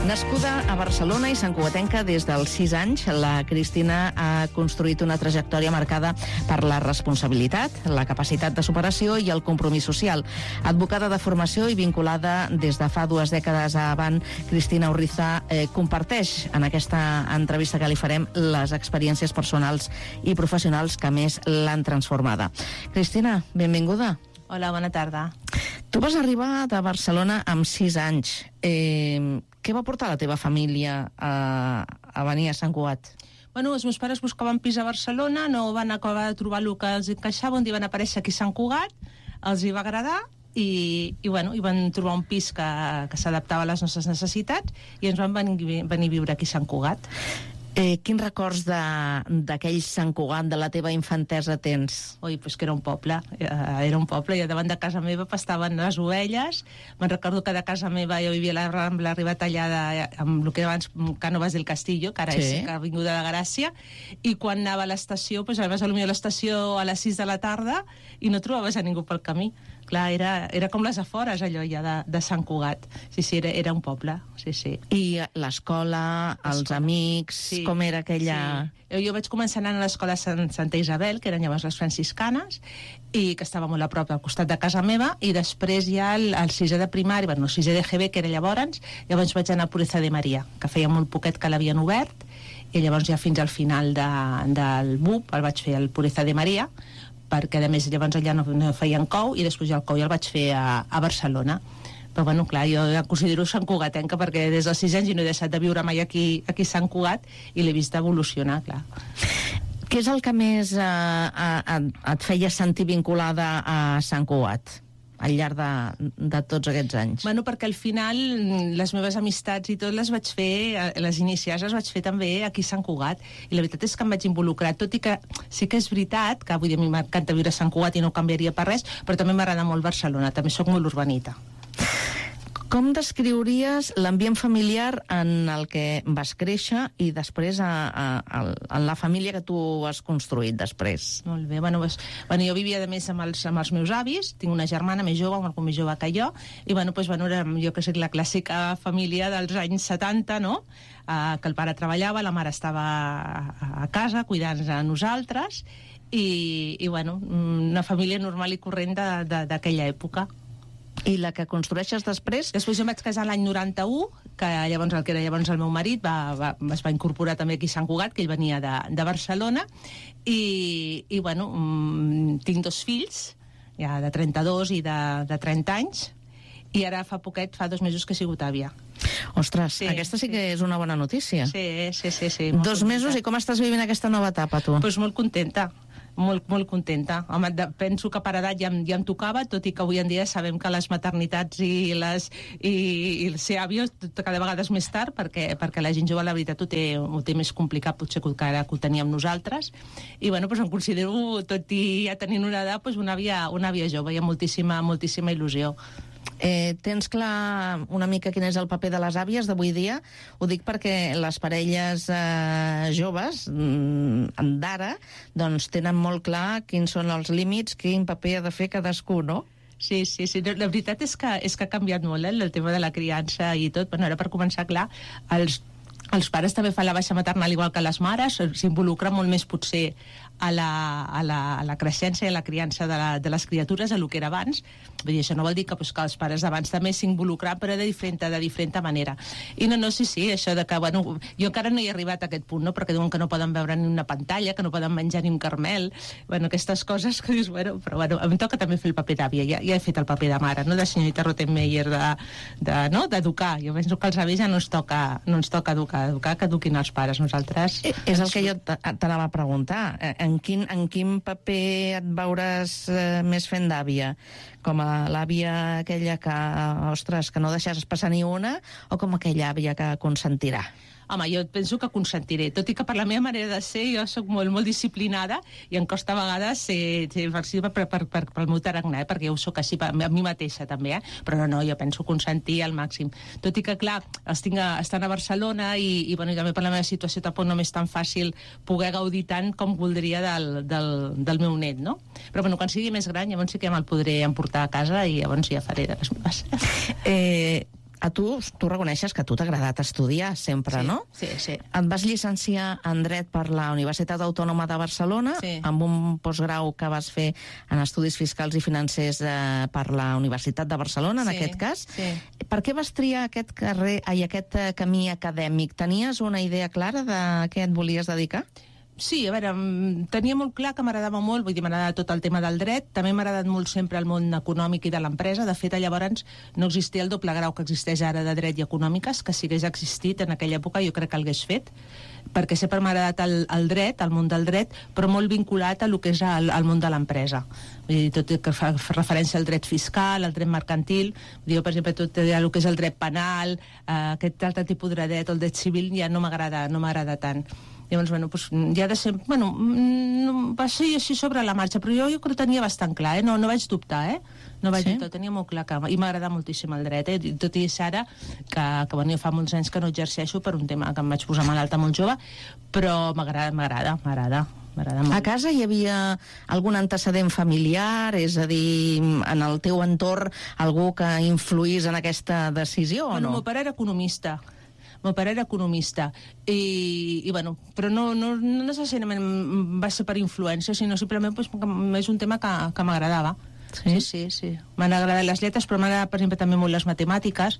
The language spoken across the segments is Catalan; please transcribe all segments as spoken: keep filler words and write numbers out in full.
Nascuda a Barcelona i santcugatenca des dels sis anys, la Cristina ha construït una trajectòria marcada per la responsabilitat, la capacitat de superació i el compromís social. Advocada de formació i vinculada des de fa dues dècades a avant, Cristina Urriza eh, comparteix en aquesta entrevista que li farem les experiències personals i professionals que més l'han transformada. Cristina, benvinguda. Hola, bona tarda. Tu vas arribar de Barcelona amb sis anys. Eh, què va portar la teva família a, a venir a Sant Cugat? Bueno, els meus pares buscaven pis a Barcelona, no van acabar de trobar el que els encaixava, un dia van aparèixer aquí a Sant Cugat, els hi va agradar i, i, bueno, i van trobar un pis que, que s'adaptava a les nostres necessitats i ens van venir, venir a viure aquí a Sant Cugat. Eh, quins records d'aquell Sant Cugat, de la teva infantesa tens? Ui, pues que era un poble, eh, era un poble, i davant de casa meva pastaven les ovelles. Me'n recordo que de casa meva jo vivia a la Rambla Ribatallada amb el que era abans Cànovas del Castillo, que ara sí. És Avinguda de Gràcia, i quan anava a l'estació, pues, anaves a l'estació a les sis de la tarda i no trobaves a ningú pel camí. Clar, era, era com les afores, allò ja de, de Sant Cugat. Sí, sí, era, era un poble, sí, sí. I l'escola, els amics, sí, com era aquella... Sí. Jo vaig començar anant a l'escola Sant, Santa Isabel, que eren llavors les franciscanes, i que estava molt a prop al costat de casa meva, i després ja el, el sisè de primari, bueno, el sisè de G B, que era llavors, llavors vaig anar a Pureza de Maria, que feia molt poquet que l'havien obert, i llavors ja fins al final de, del B U P el vaig fer al Pureza de Maria, perquè a més llavors allà no, no feien cou i després ja el cou ja el vaig fer a, a Barcelona. Però bueno, clar, jo ja considero Sant Cugatenca perquè des dels sis anys no he deixat de viure mai aquí, aquí a Sant Cugat i l'he vist evolucionar, clar. Què és el que més eh, eh, et feia sentir vinculada a Sant Cugat al llarg de, de tots aquests anys? Bueno, perquè al final les meves amistats i tot les vaig fer, les inicials les vaig fer també aquí a Sant Cugat, i la veritat és que em vaig involucrar, tot i que sí que és veritat que vull dir, a mi m'encanta viure a Sant Cugat i no canviaria per res, però també m'agrada molt Barcelona, també sóc molt urbanita. Com descriuries l'ambient familiar en el que vas créixer i després a, a, a, en la família que tu has construït després? Molt bé, bueno, pues, bueno jo vivia a més amb els, amb els meus avis, tinc una germana més jove, una més jove que jo, i bueno, pues, bueno, era, jo que sé, la clàssica família dels anys setanta, no? Uh, que el pare treballava, la mare estava a, a casa cuidant-nos a nosaltres, i, i bueno, una família normal i corrent d'aquella època. I la que construeixes després? Després jo em vaig casar l'any noranta-u, que llavors el que era llavors el meu marit va, va, es va incorporar també aquí a Sant Cugat, que ell venia de, de Barcelona, i, i bueno, mmm, tinc dos fills, ja de trenta-dos i de, de trenta anys, i ara fa poquet, fa dos mesos que he sigut àvia. Ostres, sí, aquesta sí, sí que és una bona notícia. Sí, sí, sí. sí dos contenta. Mesos, i com estàs vivint aquesta nova etapa, tu? Doncs pues molt contenta. Molt, molt contenta. Home, de, penso que per edat ja, ja em tocava, tot i que avui en dia sabem que les maternitats i, les, i, i ser àvies cada vegada és més tard, perquè, perquè la gent jove la veritat ho té, ho té més complicat potser que ara que ho teníem nosaltres, i bueno, doncs em considero, tot i ja tenint una edat, doncs una àvia, una àvia jove, hi ha moltíssima, moltíssima il·lusió. Eh, tens clar una mica quin és el paper de les àvies d'avui dia? Ho dic perquè les parelles eh, joves d'ara doncs tenen molt clar quins són els límits, quin paper ha de fer cadascú, no? Sí, sí, sí. La veritat és que, és que ha canviat molt, eh, el tema de la criança i tot. Bueno, ara per començar, clar, els Els pares també fan la baixa maternal igual que les mares, s'involucren molt més potser a la, a la, a la creixença i a la criança de, la, de les criatures, a lo que era abans. Vull dir, això no vol dir que, pues, que els pares d'abans també s'involucren, però de diferent, de diferent manera. I no, no, sí, sí, això de que, bueno, jo encara no he arribat a aquest punt, no?, perquè diuen que no poden veure ni una pantalla, que no poden menjar ni un carmel, bueno, aquestes coses que dius, bueno, però bueno, em toca també fer el paper d'àvia, ja, ja he fet el paper de mare, no?, de senyorita Rottenmeier, de, de, no?, d'educar. Jo penso que als avis ja no ens toca, no ens toca educar, educar que eduquin els pares. Nosaltres... Eh, és el que jo t'anava a preguntar. En quin, en quin paper et veuràs eh, més fent d'àvia? Com a l'àvia aquella que, ostres, que no deixaràs passar ni una, o com aquella àvia que consentirà? Home, jo penso que consentiré, tot i que per la meva manera de ser jo sóc molt, molt disciplinada i em costa a vegades ser, ser flexible per, per, per, per el meu tarannà, eh? Perquè jo ho soc així a mi mateixa també, eh? Però no, no, jo penso consentir al màxim. Tot i que, clar, els tinc a, estan a Barcelona i, i, bueno, i també per la meva situació tampoc no m'és tan fàcil poder gaudir tant com voldria del, del, del meu net, no? Però, bueno, quan sigui més gran, llavors sí que me'l podré emportar a casa i llavors ja faré de les meves. Eh... A tu, tu reconeixes que a tu t'ha agradat estudiar sempre, sí, no? Sí, sí. Et vas llicenciar en Dret per la Universitat Autònoma de Barcelona, sí. amb un postgrau que vas fer en Estudis Fiscals i Financers eh, per la Universitat de Barcelona, en sí, aquest cas. Sí. Per què vas triar aquest, carrer, ai, aquest camí acadèmic? Tenies una idea clara de què et volies dedicar? Sí, a veure, tenia molt clar que m'agradava molt, vull dir, m'agradava tot el tema del dret, també m'ha agradat molt sempre el món econòmic i de l'empresa. De fet, llavors no existia el doble grau que existeix ara de dret i econòmiques, que si hagués existit en aquella època jo crec que l'hagués fet, perquè sempre m'ha agradat el, el dret, el món del dret, però molt vinculat a lo que és el, el món de l'empresa. Vull dir, tot que fa referència al dret fiscal, al dret mercantil, vull dir, per exemple, tot el que és el dret penal, eh, aquest altre tipus de dret, el dret civil, ja no m'agrada no m'agrada tant. Llavors, bueno, pues, ja de sempre... Bueno, no, va ser així sobre la marxa, però jo, jo crec que tenia bastant clar, eh? No, no vaig dubtar, eh? No vaig sí? dubtar, tenia molt clar que... I m'agrada moltíssim el dret, eh? Tot i és ara que, que bueno, fa molts anys que no exerceixo per un tema que em vaig posar malalta molt jove, però m'agrada, m'agrada, m'agrada. A casa hi havia algun antecedent familiar, és a dir, en el teu entorn, algú que influís en aquesta decisió o bueno, no? El meu pare era economista. El meu pare era economista, i, i bueno, però no, no, no necessàriament va ser per influència, sinó simplement pues, és un tema que, que m'agradava. Sí, sí, sí. sí. M'han agradat les lletres, però m'agrada, per exemple, també molt les matemàtiques,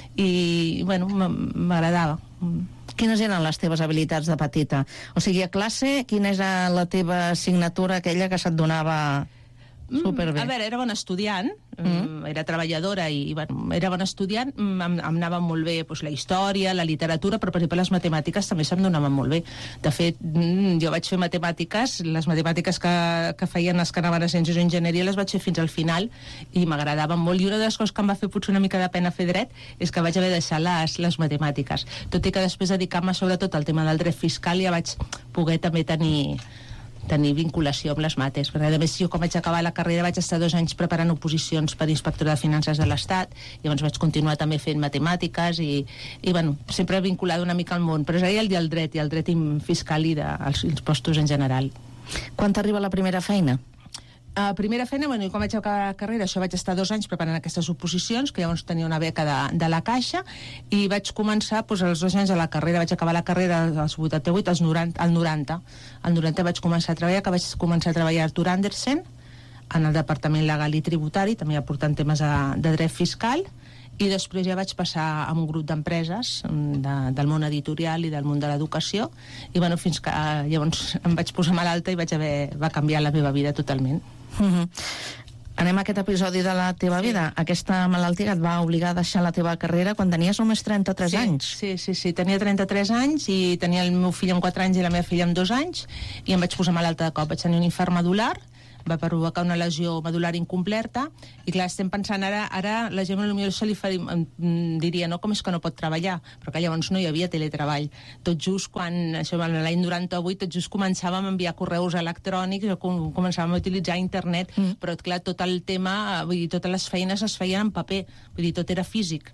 i, bueno, m'agradava. Quines eren les teves habilitats de petita? O sigui, a classe, quina era la teva assignatura, aquella que se't donava... Superbé. A veure, era bona estudiant, mm. era treballadora i bueno, era bona estudiant, em, em anava molt bé doncs, la història, la literatura, però per exemple les matemàtiques també se'm donaven molt bé. De fet, jo vaig fer matemàtiques, les matemàtiques que, que feien les que anaven a Ciències o Enginyeria les vaig fer fins al final i m'agradaven molt. I una de les coses que em va fer potser una mica de pena fer dret és que vaig haver de deixar les, les matemàtiques. Tot i que després dedicar-me sobretot al tema del dret fiscal ja vaig poder també tenir... tenir vinculació amb les mates, perquè a més jo quan vaig acabar la carrera vaig estar dos anys preparant oposicions per Inspectora de Finances de l'Estat, i llavors vaig continuar també fent matemàtiques i, i bueno, sempre vinculada una mica al món, però és el, el dret i el dret fiscal i dels impostos en general. Quan t'arriba la primera feina? A uh, primera feina, bueno, quan vaig acabar la carrera, això vaig estar dos anys preparant aquestes oposicions, que llavors tenia una beca de, de la Caixa, i vaig començar, doncs, els dos anys de la carrera, vaig acabar la carrera als vuitanta-vuit, als noranta, al noranta. Al noranta vaig començar a treballar, que vaig començar a treballar a Arthur Andersen, en el Departament Legal i Tributari, també aportant temes de, de dret fiscal, i després ja vaig passar a un grup d'empreses de, del món editorial i del món de l'educació, i bueno, fins que eh, llavors em vaig posar malalta i vaig haver, va canviar la meva vida totalment. Mm-hmm. Anem a aquest episodi de la teva sí. vida. Aquesta malaltia et va obligar a deixar la teva carrera quan tenies només trenta-tres sí, anys. Sí, sí, sí, tenia trenta-tres anys i tenia el meu fill amb quatre anys i la meva filla amb dos anys, i em vaig posar malalta de cop. Vaig tenir un infart medular, va provocar una lesió medular incompleta, i clar, estem pensant ara, ara la gent potser se li faria, diria, no, com és que no pot treballar, però que llavors no hi havia teletreball. Tot just quan, això l'any noranta-vuit, tot just començàvem a enviar correus electrònics, començàvem a utilitzar internet, mm. però clar, tot el tema, vull dir, totes les feines es feien en paper, vull dir, tot era físic.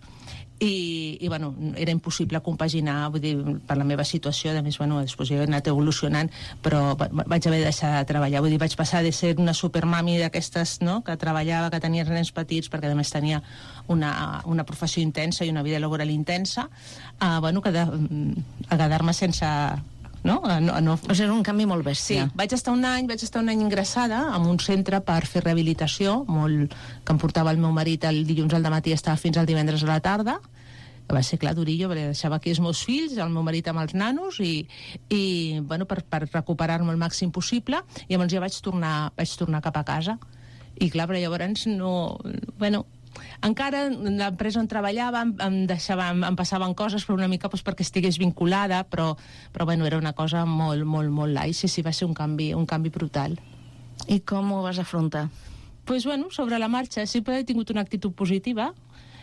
I, i bueno, era impossible compaginar, vull dir, per la meva situació. A més, bueno, després jo he anat evolucionant, però vaig haver de deixar de treballar. Vull dir, vaig passar de ser una supermami d'aquestes, no?, que treballava, que tenia nens petits, perquè a més tenia una, una professió intensa i una vida laboral intensa, a, bueno, que de, a quedar-me sense... No? No, no. O sigui, és un canvi molt bèstia. Sí, vaig estar un any, vaig estar un any ingressada en un centre per fer rehabilitació, molt, que em portava el meu marit el dilluns al dematí, estava fins al divendres a la tarda. Va ser, clar, durillo, perquè deixava aquí els meus fills, el meu marit amb els nanos, i, i bueno, per, per recuperar-me el màxim possible, i llavors ja vaig tornar, vaig tornar cap a casa. I clar, però llavors no... Bueno, encara l'empresa on treballava em, em, deixava, em, em passaven coses, però una mica doncs, perquè estigués vinculada, però, però bueno, era una cosa molt, molt, molt light. Sí, sí, va ser un canvi, un canvi brutal. I com ho vas afrontar? Pues, bueno, sobre la marxa, sempre he tingut una actitud positiva,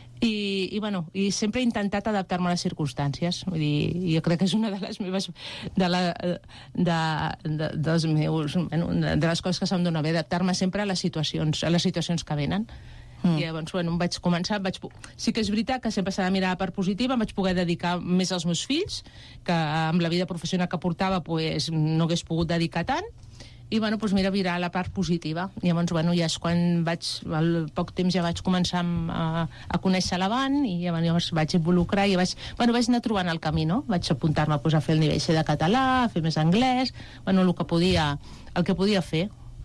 i, i, bueno, i sempre he intentat adaptar-me a les circumstàncies. Vull dir, jo crec que és una de les meves de, la, de, de, dels meus, bueno, de les coses que se'm dona bé, adaptar-me sempre a les situacions, a les situacions que venen. Mm. I llavors, bueno, em vaig començar, vaig... sí que és veritat que sempre s'ha de mirar per positiva, em vaig poder dedicar més als meus fills, que amb la vida professional que portava pues, no hagués pogut dedicar tant, i bueno, doncs mira, virar la part positiva. I llavors, bueno, ja és quan vaig, al poc temps ja vaig començar a, a conèixer l'Avant, i llavors vaig involucrar i vaig, bueno, vaig anar trobant el camí, no? Vaig apuntar-me pues, a fer el nivell C de català, a fer més anglès, bueno, el que podia, el que podia fer.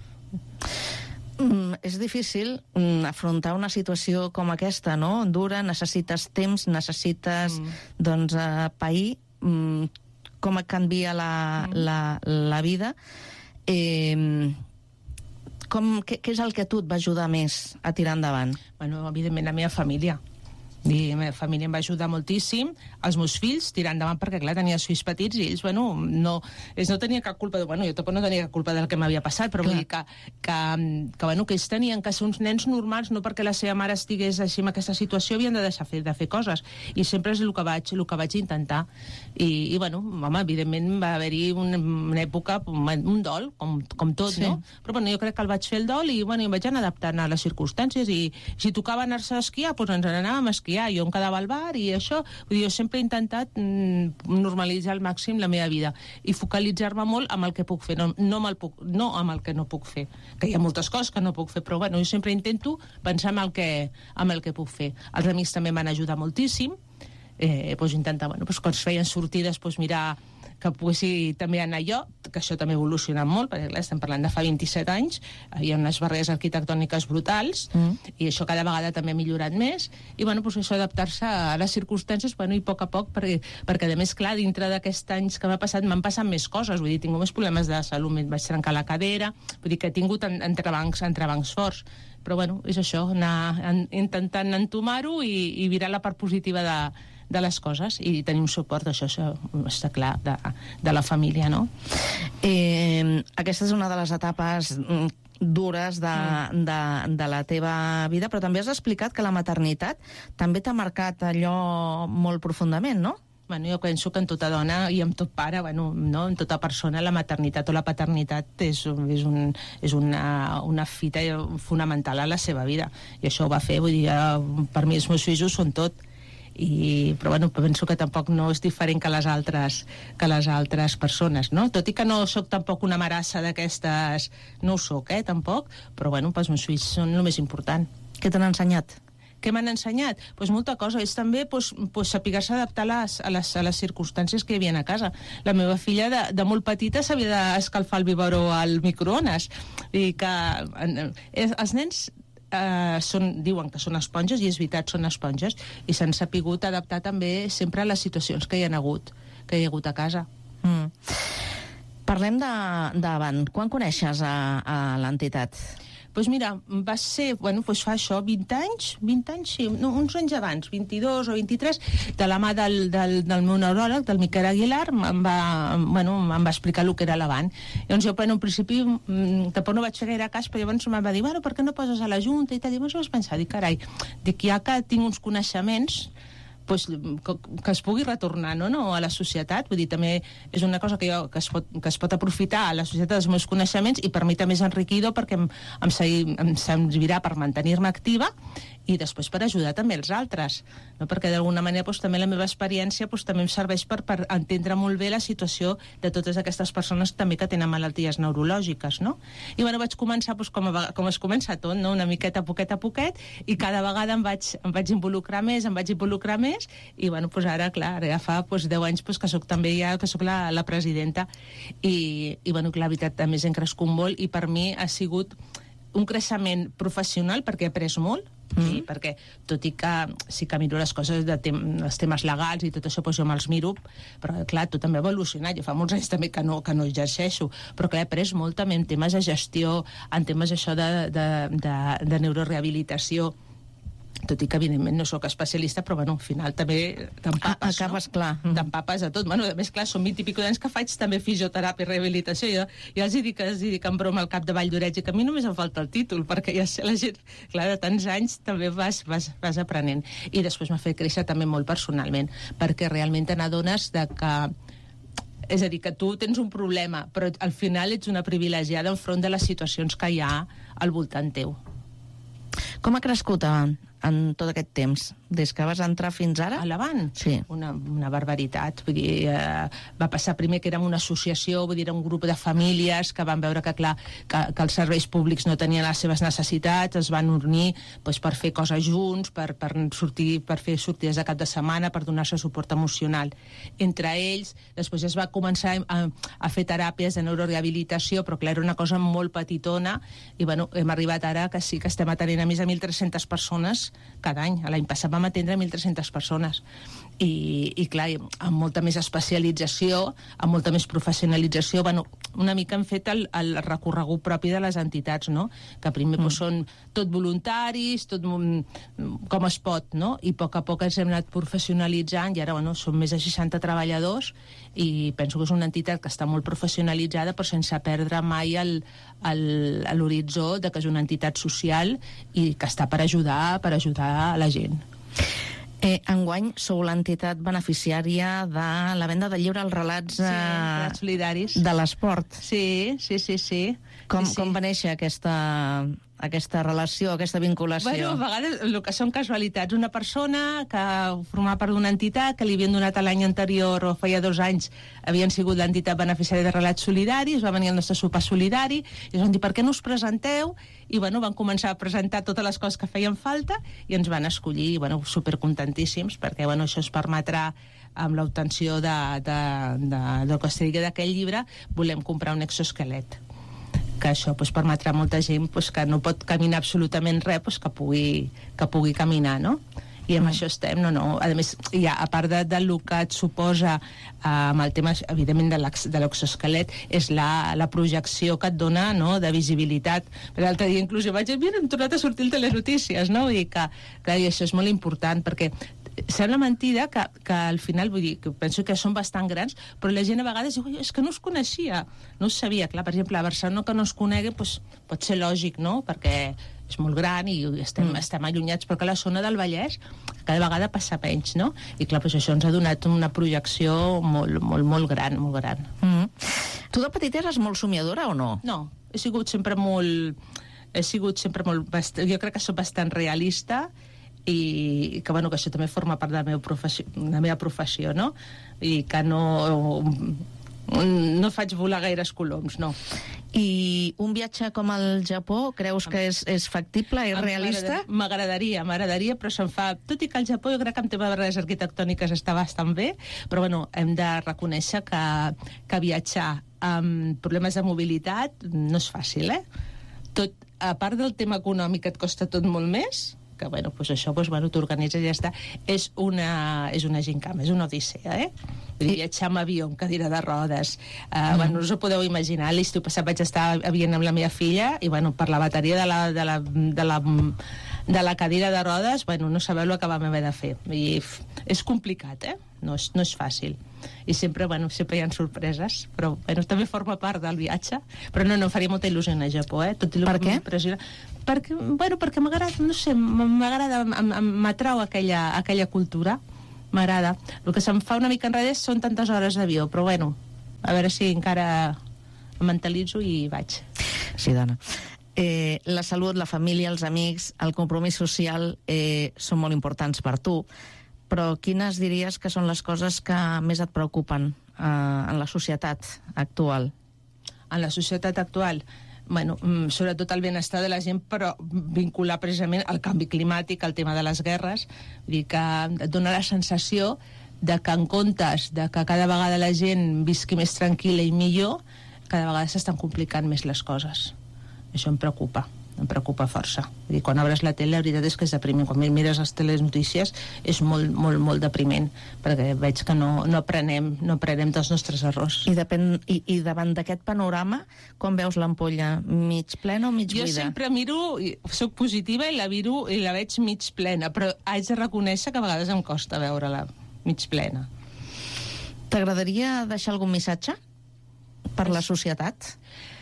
Mm, és difícil mm, afrontar una situació com aquesta, no? Dura, necessites temps, necessites mm. doncs, eh, pair, mm, com et canvia la, mm. la, la vida. Eh, com, què, què és el que a tu et va ajudar més a tirar endavant? Bueno, evidentment la meva família. I la meva família em va ajudar moltíssim, els meus fills tirar endavant, perquè clar, tenia els fills petits i ells, bueno, no, ells no tenien cap culpa de, bueno, jo tampoc no tenia cap culpa del que m'havia passat, però clar. Vull dir que, que, que, bueno, que ells tenien que ser uns nens normals, no perquè la seva mare estigués així en aquesta situació havien de deixar fer, de fer coses, i sempre és el que vaig, el que vaig intentar. I, i bueno, home, evidentment va haver-hi una, una època, un, un dol, com, com tot, sí. No? Però bueno, jo crec que el vaig fer el dol i, bueno, em vaig anar adaptant a les circumstàncies, i si tocava anar-se a esquiar, doncs ens n'anàvem a esquiar. Jo em quedava al bar i això, vull dir, jo sempre he intentat mm, normalitzar al màxim la meva vida i focalitzar-me molt amb el que puc fer, no, no, amb el puc, no amb el que no puc fer, que hi ha moltes coses que no puc fer, però bueno, jo sempre intento pensar en el que, en el que puc fer. Els amics també m'han ajudat moltíssim, eh, doncs intentar, bueno, doncs quan es feien sortides, doncs mirar que poguessi també anar jo, que això també ha evolucionat molt, perquè clar, estem parlant de fa vint-i-set anys, hi ha unes barreres arquitectòniques brutals, mm. i això cada vegada també ha millorat més, i bueno, doncs això adaptar-se a les circumstàncies, bueno, i a poc a poc, perquè, perquè a més, clar, dintre d'aquests anys que m'ha passat, m'han passat més coses, vull dir, he tingut més problemes de salut, em vaig trencar la cadera, vull dir que he tingut entrebancs, entrebancs forts, però bueno, és això, anar en, intentant entomar-ho i, i virar la part positiva de de les coses i tenir un suport, això, això està clar, de, de la família, no? Eh, aquesta és una de les etapes dures de, mm. de, de la teva vida, però també has explicat que la maternitat també t'ha marcat allò molt profundament, no? Bueno, jo penso que en tota dona i en tot pare, bueno, no? En tota persona, la maternitat o la paternitat és, és, un, és una, una fita fonamental a la seva vida. I això ho va fer, vull dir, per mi els meus fills ho són tot. I, però bueno, penso que tampoc no és diferent que les altres, que les altres persones, no? Tot i que no sóc tampoc una marassa d'aquestes, no ho sóc, eh, tampoc, però bueno, els meus fills són el més important. Què t'han ensenyat? Què m'han ensenyat? Doncs pues molta cosa. És també pues, pues, saber-se adaptar a les, a, les, a les circumstàncies que hi havia a casa. La meva filla de, de molt petita sabia d'escalfar el biberó al microones. I que eh, els nens Uh, són, diuen que són esponges, i és veritat, són esponges, i s'han sapigut adaptar també sempre a les situacions que hi ha hagut, que hi ha hagut a casa. Mm. Parlem d'Avant. Quan coneixes a, a l'entitat? Doncs pues mira, va ser, bueno, pues fa això, vint anys, vint anys, sí, no, uns anys abans, vint-i-dos o vint-i-tres, de la mà del, del, del meu neuròleg, del Miquel Aguilar, em va, bueno, em va explicar el que era l'Avant. Llavors jo, en un principi, tampoc no vaig fer gaire cas, però llavors em va dir, bueno, per què no poses a la Junta? I tal, llavors vaig pensar, dic, carai, dic, ja que tinc uns coneixements, pues, que, que es pugui retornar, no, no, a la societat. Vull dir, també és una cosa que, jo, que, es pot, que es pot aprofitar a la societat dels meus coneixements, i per mi també és enriquidor perquè em, em, segui, em servirà per mantenir-me activa i després per ajudar també els altres, no? Perquè d'alguna manera doncs, també la meva experiència doncs, també em serveix per, per entendre molt bé la situació de totes aquestes persones també que tenen malalties neurològiques, no? I bueno, vaig començar doncs, com, a, com es comença tot, no? Una miqueta a poquet a poquet, i cada vegada em vaig, em vaig involucrar més, em vaig involucrar més, i bueno, doncs ara, clar, ara ja fa doncs, deu anys doncs, que soc també ja que soc la, la presidenta, i, i bueno, clar, la veritat també hem crescut molt, i per mi ha sigut un creixement professional perquè he après molt, mm. i perquè tot i que sí que miro les coses de tem els temes legals i tot això, doncs jo me'ls miro, però clar, tot també ha evolucionat, jo fa molts anys també que no, que no exerceixo, però clar, he après molt també en temes de gestió, en temes això de, de, de, de neurorehabilitació, tot i que evidentment no sóc especialista, però bueno, al final també t'empapes, acabes, no? Clar. T'empapes de tot. Bueno, a més, clar, són vint i pico d'anys que faig també fisioteràpia i rehabilitació. Jo, jo els dic, els dic en broma al cap de Vall d'Oreig, que a mi només em falta el títol, perquè ja sé, la gent, clar, de tants anys també vas, vas, vas aprenent. I després m'ha fet créixer també molt personalment, perquè realment te n'adones de que és a dir, que tu tens un problema, però al final ets una privilegiada enfront de les situacions que hi ha al voltant teu. Com ha crescut en tot aquest temps? Des que vas entrar fins ara? A l'Avant? Sí. Una, una barbaritat. Vull dir, eh, va passar primer que érem una associació, vull dir, era un grup de famílies que van veure que, clar, que, que els serveis públics no tenien les seves necessitats, es van unir doncs, per fer coses junts, per, per, sortir, per fer sortides de cap de setmana, per donar-se suport emocional. Entre ells, després es va començar a, a fer teràpies de neurorehabilitació, però clar, era una cosa molt petitona, i bueno, hem arribat ara que sí que estem atenent a més de mil tres-centes persones cada any. L'any passat vam atendre mil tres-centes persones. I, i clar, amb molta més especialització, amb molta més professionalització, bueno, una mica hem fet el, el recorregut propi de les entitats, no? Que primer mm. doncs, són tot voluntaris, tot com es pot, no? I a poc a poc ens hem anat professionalitzant, i ara, bueno, som més de seixanta treballadors, i penso que és una entitat que està molt professionalitzada, però sense perdre mai l'horitzó de que és una entitat social i que està per ajudar, per ajudar a la gent. Eh, enguany sou l'entitat beneficiària de la venda de llibre als relats, sí, eh, relats solidaris de l'esport. Sí, sí, sí, sí. Com, sí, sí. com va néixer aquesta, aquesta relació, aquesta vinculació? Bueno, a vegades el que són casualitats. Una persona que formava part d'una entitat que li havien donat l'any anterior, o feia dos anys, havien sigut l'entitat beneficiària de relats solidaris, va venir el nostre sopar solidari, i ens van dir, per què no us presenteu? I bueno, van començar a presentar totes les coses que feien falta i ens van escollir, i bueno, supercontentíssims, perquè bueno, això es permetrà, amb l'obtenció de, de, de, del que es digui d'aquell llibre, volem comprar un exoesquelet, que això pues, permetrà a molta gent pues, que no pot caminar absolutament res, pues, que, pugui, que pugui caminar, no? I amb mm. això estem, no, no. A més, ja, a part de, del que et suposa eh, amb el tema, evidentment, de l'exoesquelet, és la, la projecció que et dona, no?, de visibilitat. Per l'altre dia, inclús, jo vaig dir, mira, hem tornat a sortir el telenotícies, no? Vull dir que, que això és molt important, perquè sembla mentida que, que al final, vull dir, que penso que són bastant grans, però la gent a vegades diu, és que no es coneixia, no es sabia. Clar, per exemple, a Barcelona que no es conegui, doncs, pot ser lògic, no?, perquè és molt gran i estem, mm. estem allunyats, però que la zona del Vallès cada vegada passa menys, no? I clar, doncs això ens ha donat una projecció molt, molt, molt gran, molt gran. Mm. Tu de petita eres molt somiadora o no? No, he sigut sempre molt... He sigut sempre molt... Bast... Jo crec que soc bastant realista, i que, bueno, que això també forma part de la meva professió, de la meva professió, no? I que no... no faig volar gaires coloms, no. I un viatge com el Japó, creus que és, és factible i realista? M'agradaria, m'agradaria, però se'n fa... Tot i que el Japó jo crec que en tema de barreres arquitectòniques està bastant bé, però bueno, hem de reconèixer que, que viatjar amb problemes de mobilitat no és fàcil, eh? Tot, a part del tema econòmic, et costa tot molt més, que bueno, pues això pues, bueno, t'organitzes i ja està. És una, és una gincama, és una odissea, eh? Vull dir, viatjar amb avió, amb cadira de rodes. Uh, mm. Bueno, us ho podeu imaginar. L'estiu passat vaig estar aviant amb la meva filla i bueno, per la bateria de la, de la, de la, de la cadira de rodes, bueno, no sabeu el que vam haver de fer. I és complicat, eh? No és, no és fàcil. I sempre, bueno, sempre hi ha sorpreses, però bueno, també forma part del viatge. Però no, no, faria molta il·lusió al Japó, eh? Tot i per què? Perquè, bueno, perquè m'agrada, no sé, m'agrada, m'atrau aquella, aquella cultura, m'agrada. El que se'm fa una mica enrere són tantes hores d'avió, però bueno, a veure si encara em mentalitzo i vaig. Sí, dona. Eh, la salut, la família, els amics, el compromís social eh, són molt importants per tu, però quines diries que són les coses que més et preocupen eh, en la societat actual? En la societat actual? Bueno, sobretot el benestar de la gent, però vincular precisament al canvi climàtic, al tema de les guerres. Vull dir que et dona la sensació de que en comptes de que cada vegada la gent visqui més tranquil·la i millor, cada vegada s'estan complicant més les coses. Això em preocupa, em preocupa força. Vull dir, quan obres la tele, la veritat és que és depriment. Quan mires les telenotícies és molt, molt, molt depriment, perquè veig que no, no aprenem, no aprenem dels nostres errors. I, depèn, i, i davant d'aquest panorama, com veus l'ampolla? Mig plena o mig buida? Jo sempre miro, soc positiva i la miro i la veig mig plena, però haig de reconèixer que a vegades em costa veure-la mig plena. T'agradaria deixar algun missatge per la societat?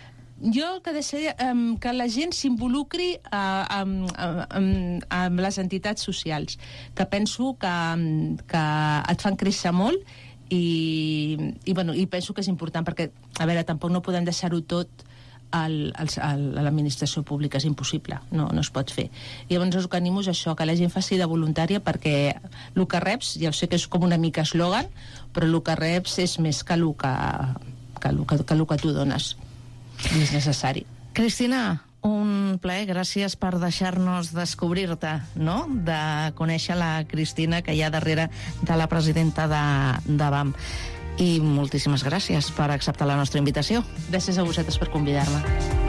Jo que deixaria um, que la gent s'involucri uh, amb, amb, amb les entitats socials, que penso que, que et fan créixer molt i, i, bueno, i penso que és important, perquè, a veure, tampoc no podem deixar-ho tot al, al, a l'administració pública, és impossible, no, no es pot fer. I llavors el que animo és això, que la gent faci de voluntària, perquè el que reps, ja sé que és com una mica eslògan, però el que reps és més que el que, que, el que, que, el que tu dones, i és necessari. Cristina, un plaer, gràcies per deixar-nos descobrir-te, no?, de conèixer la Cristina que hi ha darrere de la presidenta de, de B A M. I moltíssimes gràcies per acceptar la nostra invitació. Gràcies a vosaltres per convidar-me.